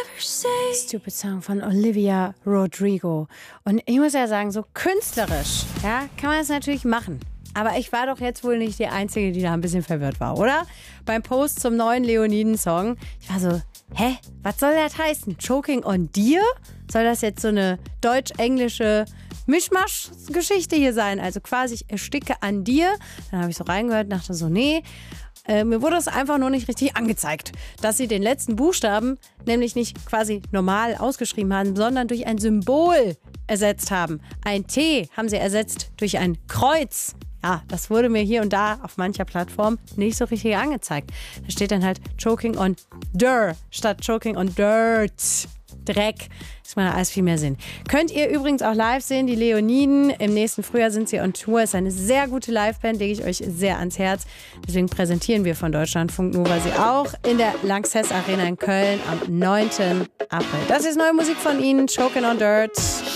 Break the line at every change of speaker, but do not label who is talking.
Stupid Song von Olivia Rodrigo. Und ich muss ja sagen, so künstlerisch, ja, kann man es natürlich machen. Aber ich war doch jetzt wohl nicht die Einzige, die da ein bisschen verwirrt war, oder? Beim Post zum neuen Leoniden-Song. Ich war so, hä? Was soll das heißen? Choking on Dear? Soll das jetzt so eine deutsch-englische Mischmasch-Geschichte hier sein? Also quasi, ich ersticke an dir. Dann habe ich so reingehört und dachte so, nee. Mir wurde es einfach nur nicht richtig angezeigt, dass sie den letzten Buchstaben nämlich nicht quasi normal ausgeschrieben haben, sondern durch ein Symbol ersetzt haben. Ein T haben sie ersetzt durch ein Kreuz. Ja, das wurde mir hier und da auf mancher Plattform nicht so richtig angezeigt. Da steht dann halt Choking on Dir statt Choking on Dirt. Dreck. Das macht alles viel mehr Sinn. Könnt ihr übrigens auch live sehen, die Leoniden. Im nächsten Frühjahr sind sie on Tour. Ist eine sehr gute Liveband, lege ich euch sehr ans Herz. Deswegen präsentieren wir von Deutschlandfunk Nova sie auch in der Lanxess Arena in Köln am 9. April. Das ist neue Musik von ihnen, Choking on Dirt.